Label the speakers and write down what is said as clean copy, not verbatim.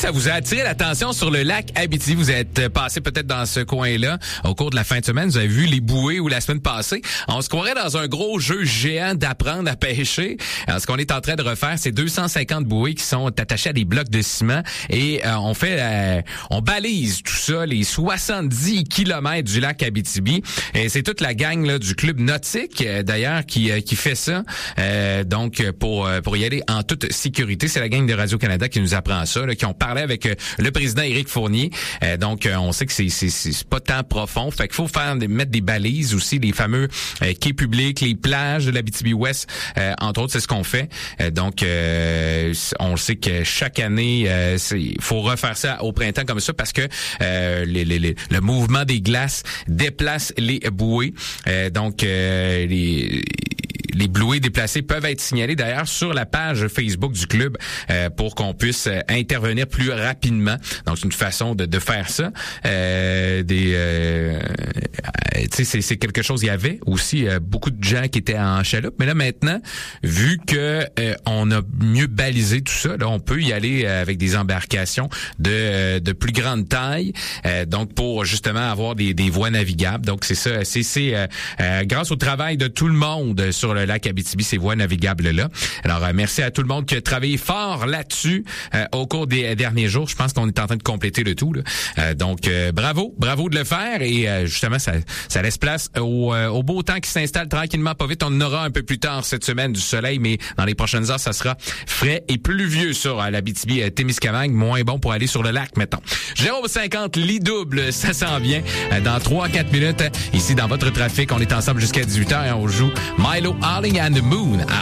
Speaker 1: ça vous a attiré l'attention sur le lac Abitibi. Vous êtes passé peut-être dans ce coin-là au cours de la fin de semaine. Vous avez vu les bouées ou la semaine passée. On se croirait dans un gros jeu géant d'apprendre à pêcher. Alors, ce qu'on est en train de refaire, c'est 250 bouées qui sont attachées à des blocs de ciment et on balise tout ça, les 70 kilomètres du lac Abitibi. Et c'est toute la gang là, du club nautique, d'ailleurs, qui fait ça. Donc, pour y aller en toute sécurité, c'est la gang de Radio-Canada qui nous apprend ça, là, qui ont parlé avec le président Éric Fournier. Donc, on sait que c'est pas tant profond. Fait qu'il faut mettre des balises aussi, les fameux quais publics, les plages de l'Abitibi-Ouest, entre autres, c'est ce qu'on fait. Donc, on sait que chaque année, il faut refaire ça au printemps comme ça parce que le mouvement des glaces déplace les bouées. Donc, les bouées déplacées peuvent être signalées d'ailleurs sur la page Facebook du club pour qu'on puisse intervenir plus rapidement. Donc c'est une façon de faire ça. Tu sais, c'est quelque chose. Il y avait aussi beaucoup de gens qui étaient en chaloupe, mais là maintenant, vu que on a mieux balisé tout ça, là on peut y aller avec des embarcations de plus grande taille. Donc pour justement avoir des voies navigables. Donc c'est ça. C'est grâce au travail de tout le monde sur le lac Abitibi, ces voies navigables-là. Alors, merci à tout le monde qui a travaillé fort là-dessus au cours des derniers jours. Je pense qu'on est en train de compléter le tout. Là. Donc, bravo de le faire. Et justement, ça laisse place au beau temps qui s'installe tranquillement, pas vite. On en aura un peu plus tard cette semaine du soleil, mais dans les prochaines heures, ça sera frais et pluvieux sur l'Abitibi-Témiscamingue. Moins bon pour aller sur le lac, mettons. Jérôme 50, lit double, ça s'en vient dans 3-4 minutes. Ici, dans votre trafic, on est ensemble jusqu'à 18h et on joue Milo Howling and the Moon à